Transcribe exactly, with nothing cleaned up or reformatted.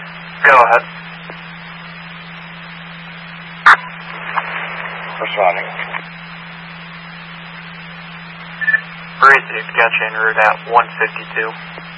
Go ahead. Responding. Received. Got you en route at one fifty-two.